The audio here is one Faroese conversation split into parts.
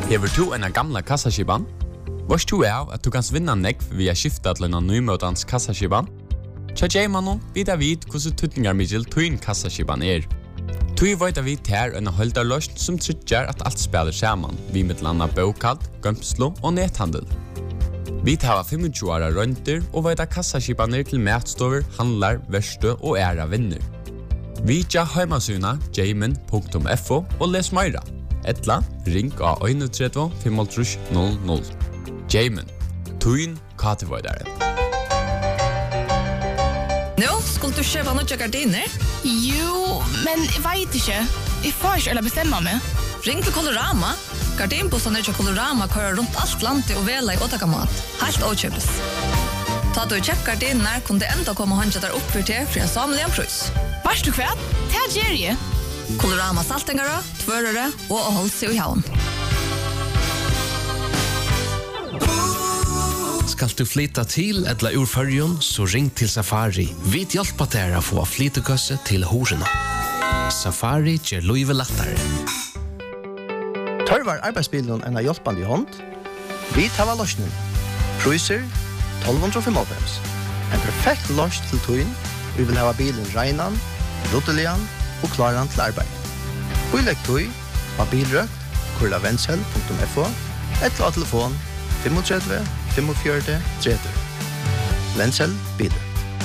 Hever du en gamla kassaskiban? Varst du av at du kan vinna nekv via skifta til en nymøtans kassaskiban? Tja J-mannen vid hvordan tutningarmiddel tuin kassaskiban Tui veit vi ter en holdarløsn som tryggjar at alt spiller saman, vi med landa bokald, gømslo og nethandel. Vi tar 25 åra rønter og veit kassaskibaner til matstover, handlar, verste og æra vinner. Vi tja heimasuna jamin.fo og les meira. Etla, ring av 31 500. Jamin, tuin katevoidare. Nå, skulle du kjøpe noen gardiner? Jo, men jeg vet ikke. Jeg får ikke eller bestemme meg. Ring til Colorama. Gardinbossene til Colorama kører rundt alt landet og vela i åtakamat. Helt åkjøpes. Ta du kjøpt gardiner, kunne det enda komme håndja der opp for til for en samlig en prøys. Vars du hva? Det er Jerry. Colorama saltingere, tvørere og å holde seg i havn. Skal du flytta til eller ur färjan så ring till Safari. Vi hjälper dig att få flyttekösse till horena. Safari ger Louise lattare. Tørvar arbeidsbilen en hjelpande hånd. Vi tar løsning. Priser 1295. En perfekt løs til tøyen. Vi vil ha bilen reinan, ruttelian og klaran til arbeid. Vi legger tøy av bilrøkt, kurlavenshell.fo, eller av telefon 35 45 30. Venshell biler.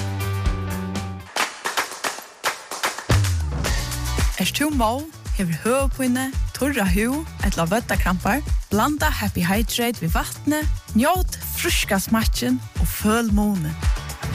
Du må, hever høvepinne, torra hu, eller vøttakrampar, blanda Happy Hydrate ved vattnet, njåt fruska smatchen og føl månen.